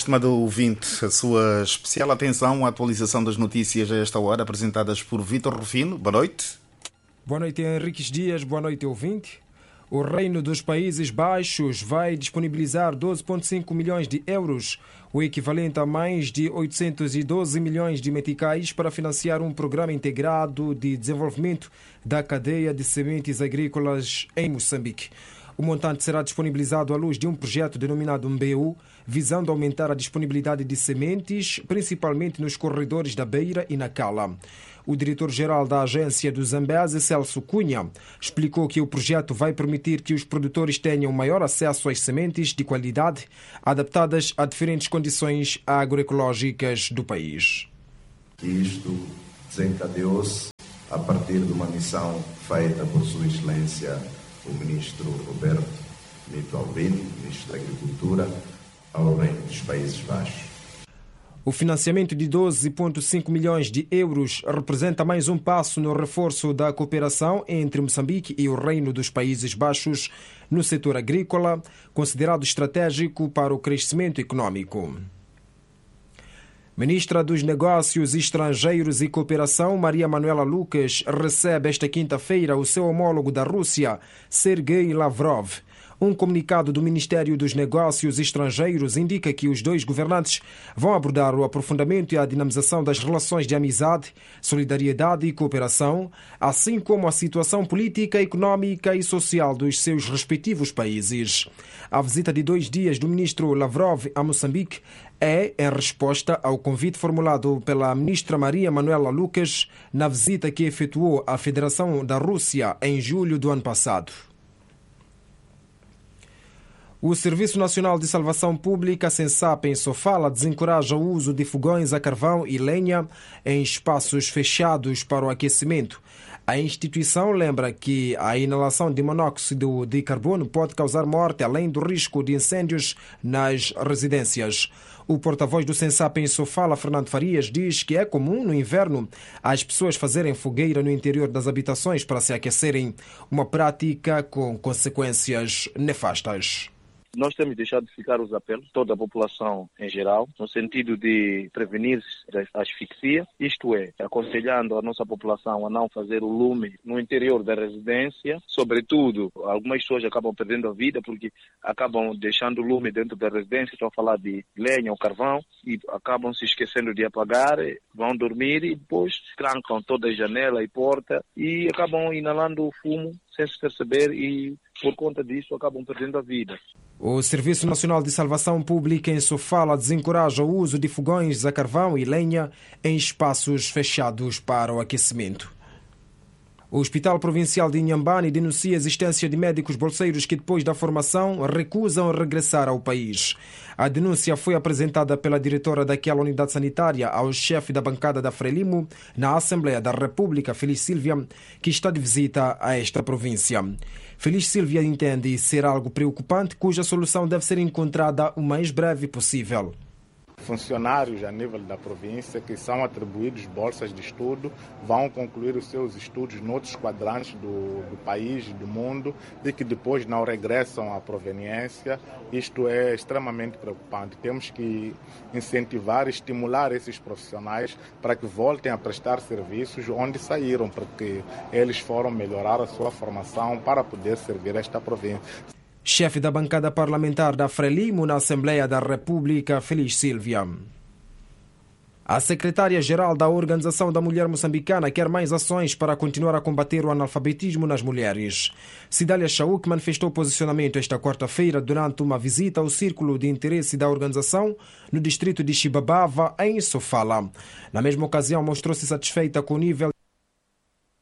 Estimado ouvinte, a sua especial atenção à atualização das notícias a esta hora, apresentadas por Vítor Rufino. Boa noite. Boa noite, Henriques Dias. Boa noite, ouvinte. O Reino dos Países Baixos vai disponibilizar 12,5 milhões de euros, o equivalente a mais de 812 milhões de meticais, para financiar um programa integrado de desenvolvimento da cadeia de sementes agrícolas em Moçambique. O montante será disponibilizado à luz de um projeto denominado MBU, visando aumentar a disponibilidade de sementes, principalmente nos corredores da Beira e na Cala. O diretor-geral da agência do Zambeze, Celso Cunha, explicou que o projeto vai permitir que os produtores tenham maior acesso às sementes de qualidade, adaptadas a diferentes condições agroecológicas do país. Isto desencadeou-se a partir de uma missão feita por Sua Excelência o ministro Roberto Mito Albino, ministro da Agricultura, ao Reino dos Países Baixos. O financiamento de 12,5 milhões de euros representa mais um passo no reforço da cooperação entre Moçambique e o Reino dos Países Baixos no setor agrícola, considerado estratégico para o crescimento econômico. Ministra dos Negócios Estrangeiros e Cooperação, Maria Manuela Lucas, recebe esta quinta-feira o seu homólogo da Rússia, Sergei Lavrov. Um comunicado do Ministério dos Negócios Estrangeiros indica que os dois governantes vão abordar o aprofundamento e a dinamização das relações de amizade, solidariedade e cooperação, assim como a situação política, económica e social dos seus respectivos países. A visita de 2 dias do ministro Lavrov a Moçambique é em resposta ao convite formulado pela ministra Maria Manuela Lucas na visita que efetuou à Federação da Rússia em julho do ano passado. O Serviço Nacional de Salvação Pública, SENSAP, em Sofala, desencoraja o uso de fogões a carvão e lenha em espaços fechados para o aquecimento. A instituição lembra que a inalação de monóxido de carbono pode causar morte, além do risco de incêndios nas residências. O porta-voz do SENSAP em Sofala, Fernando Farias, diz que é comum no inverno as pessoas fazerem fogueira no interior das habitações para se aquecerem, uma prática com consequências nefastas. Nós temos deixado de ficar os apelos, toda a população em geral, no sentido de prevenir a asfixia, isto é, aconselhando a nossa população a não fazer o lume no interior da residência. Sobretudo, algumas pessoas acabam perdendo a vida porque acabam deixando o lume dentro da residência, estão a falar de lenha ou carvão, e acabam se esquecendo de apagar, vão dormir e depois trancam toda a janela e porta e acabam inalando o fumo sem se perceber e, por conta disso, acabam perdendo a vida. O Serviço Nacional de Salvação Pública em Sofala desencoraja o uso de fogões a carvão e lenha em espaços fechados para o aquecimento. O Hospital Provincial de Inhambane denuncia a existência de médicos bolseiros que, depois da formação, recusam regressar ao país. A denúncia foi apresentada pela diretora daquela unidade sanitária ao chefe da bancada da Frelimo na Assembleia da República, Feliz Silvia, que está de visita a esta província. Feliz Silvia entende ser algo preocupante, cuja solução deve ser encontrada o mais breve possível. Funcionários a nível da província que são atribuídos bolsas de estudo vão concluir os seus estudos noutros quadrantes do país e do mundo e que depois não regressam à proveniência. Isto é extremamente preocupante. Temos que incentivar e estimular esses profissionais para que voltem a prestar serviços onde saíram, porque eles foram melhorar a sua formação para poder servir esta província. Chefe da bancada parlamentar da Frelimo na Assembleia da República, Feliz Silvia. A secretária-geral da Organização da Mulher Moçambicana quer mais ações para continuar a combater o analfabetismo nas mulheres. Cidália Chauk manifestou posicionamento esta quarta-feira durante uma visita ao Círculo de Interesse da organização no distrito de Xibabava, em Sofala. Na mesma ocasião, mostrou-se satisfeita com o nível